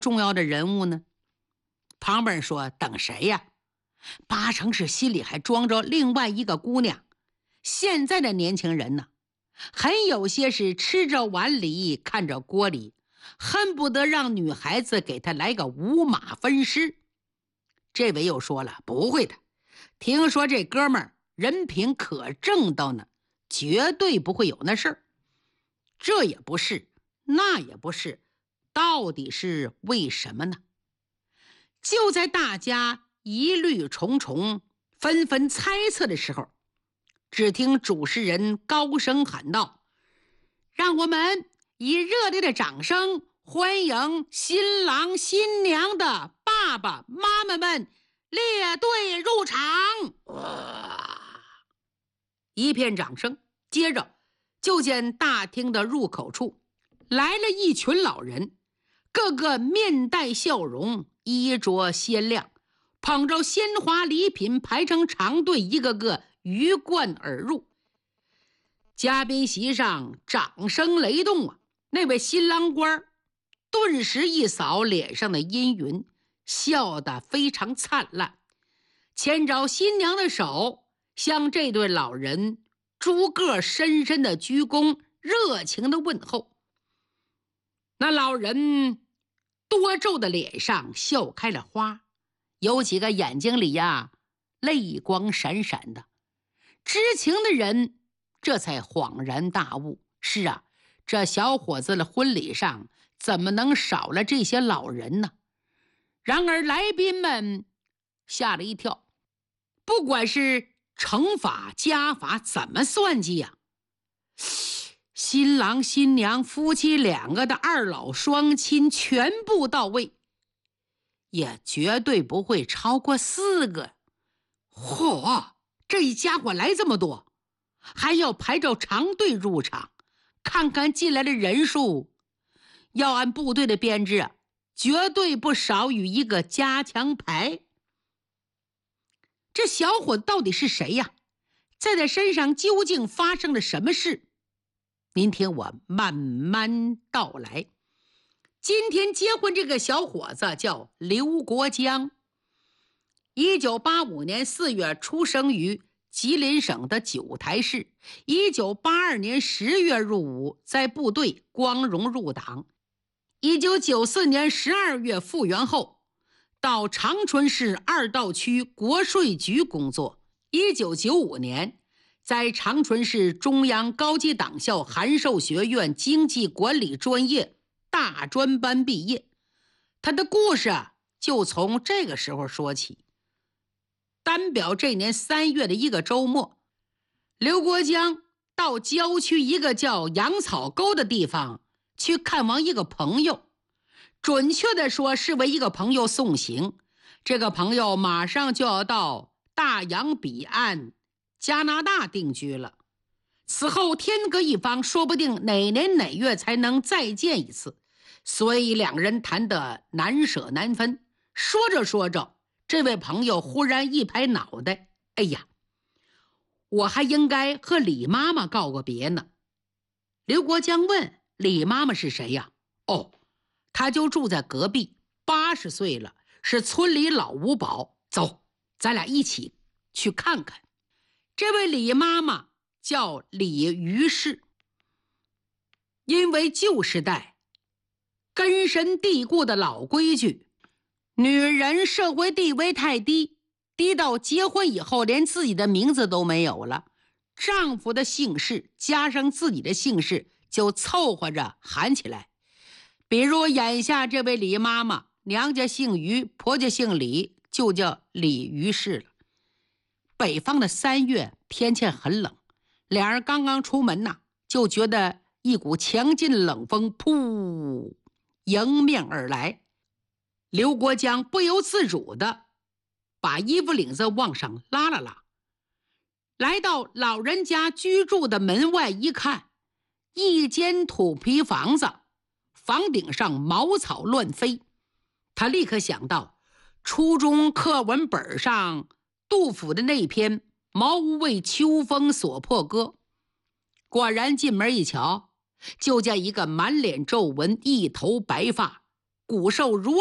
重要的人物呢？旁边人说等谁呀？八成是心里还装着另外一个姑娘。现在的年轻人呢，很有些是吃着碗里看着锅里，恨不得让女孩子给他来个五马分尸。这位又说了，不会的，听说这哥们儿人品可正道呢，绝对不会有那事儿。这也不是，那也不是，到底是为什么呢？就在大家疑虑重重，纷纷猜测的时候，只听主持人高声喊道：让我们以热烈的掌声欢迎新郎新娘的爸爸妈妈们列队入场。一片掌声，接着就见大厅的入口处来了一群老人，个个面带笑容，衣着鲜亮，捧着鲜花礼品排成长队，一个个鱼贯而入。嘉宾席上掌声雷动啊！那位新郎官顿时一扫脸上的阴云，笑得非常灿烂，牵着新娘的手，向这对老人逐个深深的鞠躬，热情的问候。那老人多皱的脸上笑开了花，有几个眼睛里泪光闪闪的。知情的人这才恍然大悟，是啊，这小伙子的婚礼上怎么能少了这些老人呢？然而来宾们吓了一跳，不管是乘法加法怎么算计呀，新郎新娘夫妻两个的二老双亲全部到位，也绝对不会超过4个。嚯，这一家伙来这么多，还要排着长队入场，看看进来的人数，要按部队的编制，绝对不少于一个加强排。这小伙子到底是谁呀？在他身上究竟发生了什么事？您听我慢慢道来。今天结婚这个小伙子叫刘国江，1985年4月出生于吉林省的九台市，1982年10月入伍，在部队光荣入党。1994年12月复员后，到长春市二道区国税局工作。1995年在长春市中央高级党校函授学院经济管理专业大专班毕业。他的故事就从这个时候说起。单表这年3月的一个周末，刘国江到郊区一个叫杨草沟的地方去看望一个朋友，准确的说是为一个朋友送行。这个朋友马上就要到大洋彼岸加拿大定居了，此后天各一方，说不定哪年哪月才能再见一次，所以两人谈得难舍难分。说着说着，这位朋友忽然一拍脑袋，哎呀，我还应该和李妈妈告个别呢。刘国江问，李妈妈是谁呀？哦，她就住在隔壁，80岁了，是村里老五保。走，咱俩一起去看看。这位李妈妈叫李于氏，因为旧时代根深蒂固的老规矩，女人社会地位太低，低到结婚以后连自己的名字都没有了，丈夫的姓氏加上自己的姓氏就凑合着喊起来。比如眼下这位李妈妈，娘家姓于，婆家姓李，就叫李于氏了。北方的3月天气很冷，两人刚刚出门就觉得一股强劲的冷风噗迎面而来。刘国江不由自主的把衣服领子往上拉了拉，来到老人家居住的门外一看，一间土坯房子，房顶上茅草乱飞。他立刻想到初中课文本上杜甫的那篇茅屋为秋风所破歌。果然进门一瞧，就见一个满脸皱纹，一头白发， 骨瘦如